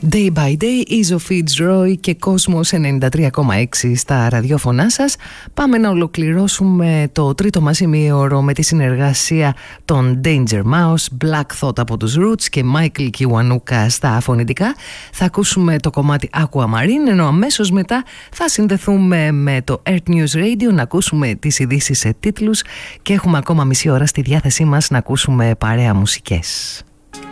Day by Day, Izzo Fitzroy και Κόσμος 93,6 στα ραδιόφωνά σας. Πάμε να ολοκληρώσουμε το τρίτο μας ημίωρο με τη συνεργασία των Danger Mouse, Black Thought από τους Roots και Michael Kiwanuka στα φωνητικά. Θα ακούσουμε το κομμάτι Aquamarine, ενώ αμέσως μετά θα συνδεθούμε με το Earth News Radio να ακούσουμε τις ειδήσεις σε τίτλους και έχουμε ακόμα μισή ώρα στη διάθεσή μας να ακούσουμε παρέα μουσικές.